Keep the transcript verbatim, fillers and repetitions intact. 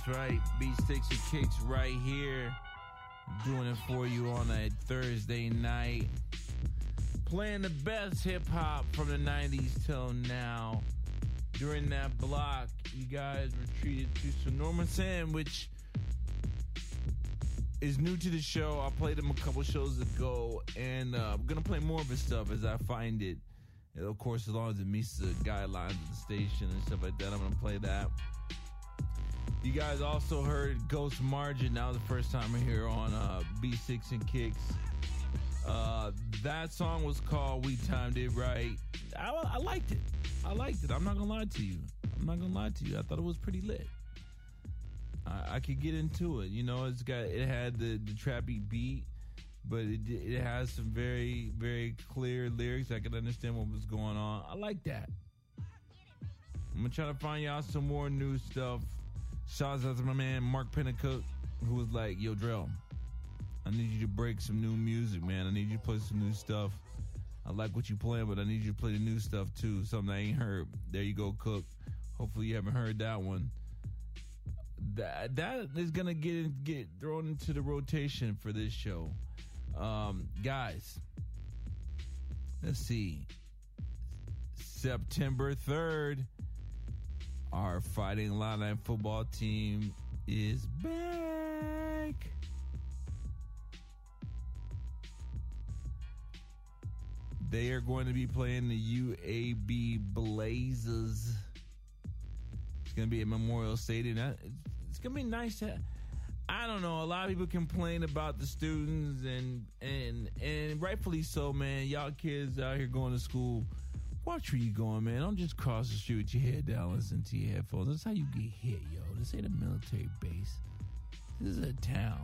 That's right, Beat Sticks and Kicks right here. Doing it for you on a Thursday night. Playing the best hip-hop from the nineties till now. During that block, you guys were treated to Sonoma Sam, which is new to the show. I played him a couple shows ago, and uh, I'm going to play more of his stuff as I find it. And of course, as long as it meets the guidelines of the station and stuff like that, I'm going to play that. You guys also heard Ghost Margin. That was the first time we're here on uh, B six and Kicks. Uh, that song was called We Timed It Right. I, I liked it. I liked it. I'm not going to lie to you. I'm not going to lie to you. I thought it was pretty lit. I, I could get into it. You know, it's got it had the, the trappy beat, but it it has some very, very clear lyrics. I could understand what was going on. I like that. I'm going to try to find y'all some more new stuff. Shouts out to my man Mark Pennicook, who was like, yo, Drell, I need you to break some new music, man. I need you to play some new stuff. I like what you playing, but I need you to play the new stuff, too. Something I ain't heard. There you go, Cook. Hopefully you haven't heard that one. That That is going to get get thrown into the rotation for this show. Um, guys, let's see. September third. Our Fighting Illini football team is back. They are going to be playing the U A B Blazers. It's going to be at Memorial Stadium. It's going to be nice to, I don't know, a lot of people complain about the students, and and and rightfully so, man. Y'all kids out here going to school, watch where you going, man. Don't just cross the street with your head down, listen to your headphones. That's how you get hit, yo. This ain't a military base. This is a town.